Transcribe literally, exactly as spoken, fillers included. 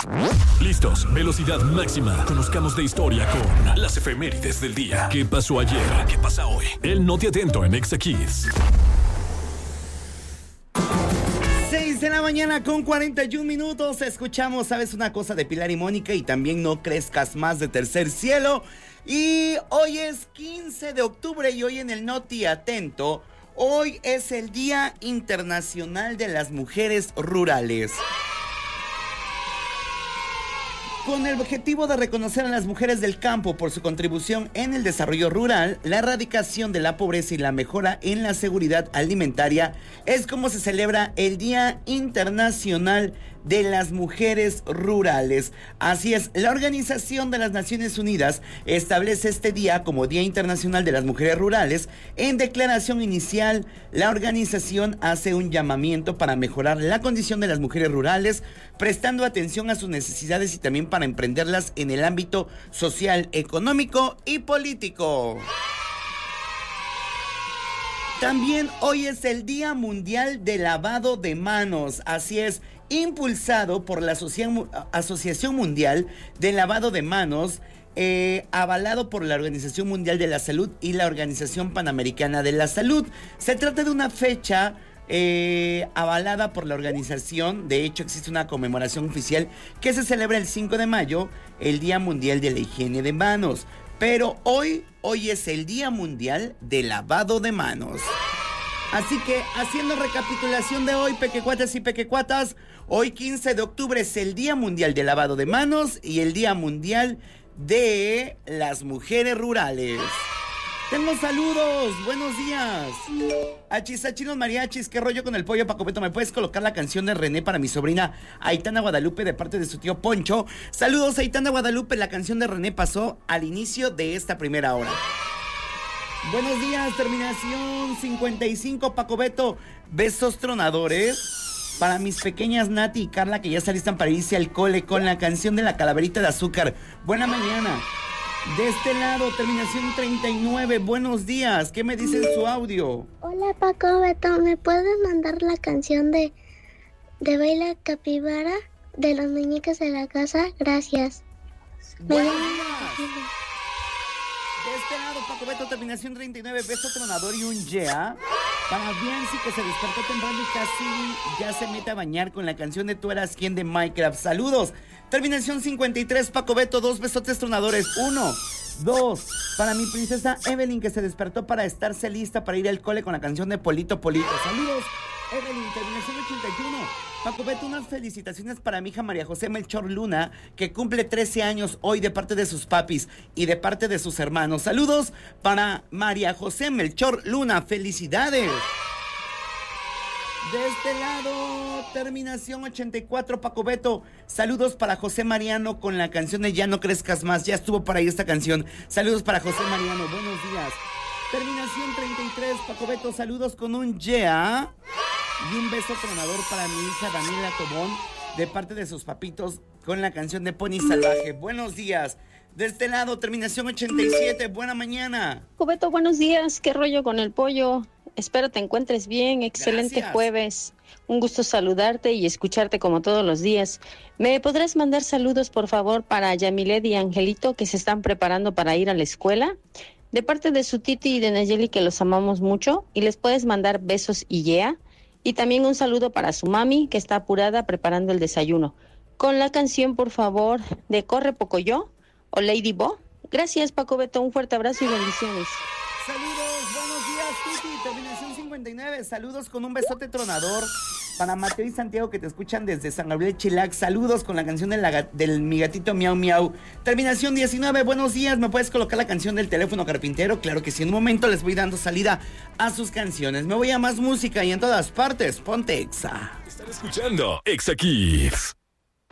Listos, velocidad máxima. Conozcamos de historia con las efemérides del día. ¿Qué pasó ayer? ¿Qué pasa hoy? El Noti Atento en Exa Kids. seis de la mañana con cuarenta y un minutos. Escuchamos, ¿sabes una cosa? De Pilar y Mónica, y también No Crezcas Más de Tercer Cielo. Y hoy es quince de octubre y hoy en el Noti Atento, hoy es el Día Internacional de las Mujeres Rurales. Con el objetivo de reconocer a las mujeres del campo por su contribución en el desarrollo rural, la erradicación de la pobreza y la mejora en la seguridad alimentaria, es como se celebra el Día Internacional de las Mujeres Rurales. Así es, la Organización de las Naciones Unidas establece este día como Día Internacional de las Mujeres Rurales. En declaración inicial, la organización hace un llamamiento para mejorar la condición de las mujeres rurales, prestando atención a sus necesidades y también para emprenderlas en el ámbito social, económico y político. También hoy es el Día Mundial de Lavado de Manos. Así es, impulsado por la Asociación Mundial de Lavado de Manos, eh, avalado por la Organización Mundial de la Salud y la Organización Panamericana de la Salud. Se trata de una fecha eh, avalada por la organización. De hecho, existe una conmemoración oficial que se celebra el cinco de mayo, el Día Mundial de la Higiene de Manos. Pero hoy, hoy es el Día Mundial de Lavado de Manos. Así que, haciendo recapitulación de hoy, pequecuatas y pequecuatas, hoy quince de octubre es el Día Mundial de Lavado de Manos y el Día Mundial de las Mujeres Rurales. Tengo saludos, buenos días. Achis, achis, los mariachis, qué rollo con el pollo, Paco Beto. ¿Me puedes colocar la canción de René para mi sobrina Aitana Guadalupe de parte de su tío Poncho? Saludos, Aitana Guadalupe. La canción de René pasó al inicio de esta primera hora. Buenos días, terminación cincuenta y cinco, Paco Beto. Besos tronadores para mis pequeñas Nati y Carla, que ya se alistan para irse al cole con la canción de la calaverita de azúcar. Buena mañana. De este lado, terminación treinta y nueve, buenos días. ¿Qué me dice en su audio? Hola, Paco Beto, ¿me puedes mandar la canción de, de Baila Capibara de los muñecos de la casa? Gracias. Buenos días. De este lado, Paco Beto, terminación treinta y nueve, beso tronador y un yeah. Para Bianci, que se despertó temprano y casi ya se mete a bañar con la canción de Tú eras quien de Minecraft. Saludos. Terminación cincuenta y tres, Paco Beto, dos besotes tronadores. Uno, dos. Para mi princesa Evelyn, que se despertó para estarse lista para ir al cole con la canción de Polito Polito. Saludos, Evelyn. Terminación ochenta y uno. Paco Beto, unas felicitaciones para mi hija María José Melchor Luna, que cumple trece años hoy, de parte de sus papis y de parte de sus hermanos. Saludos para María José Melchor Luna. Felicidades. De este lado, terminación ochenta y cuatro, Paco Beto. Saludos para José Mariano con la canción de Ya no crezcas más. Ya estuvo por ahí esta canción. Saludos para José Mariano. Buenos días. Terminación treinta y tres, Paco Beto. Saludos con un yeah. Y un beso tronador para mi hija Daniela Tobón, de parte de sus papitos, con la canción de Pony Salvaje. Buenos días. De este lado, terminación ochenta y siete. Buena mañana. Paco Beto, buenos días. ¿Qué rollo con el pollo? Espero te encuentres bien. Excelente Gracias. Jueves. Un gusto saludarte y escucharte como todos los días. ¿Me podrás mandar saludos, por favor, para Yamilet y Angelito, que se están preparando para ir a la escuela? De parte de su Titi y de Nayeli, que los amamos mucho. Y les puedes mandar besos y yeah. Y también un saludo para su mami, que está apurada preparando el desayuno. Con la canción, por favor, de Corre Pocoyo o Lady Bo. Gracias, Paco Beto. Un fuerte abrazo y bendiciones. Saludos, buenos días, Titi. Terminación cincuenta y nueve. Saludos con un besote tronador para Mateo y Santiago, que te escuchan desde San Gabriel Chilac. Saludos con la canción de la, del Mi Gatito Miau Miau. Terminación diecinueve. Buenos días. ¿Me puedes colocar la canción del Teléfono Carpintero? Claro que sí. En un momento les voy dando salida a sus canciones. Me voy a más música y en todas partes. Ponte Exa. Están escuchando Exa Kids.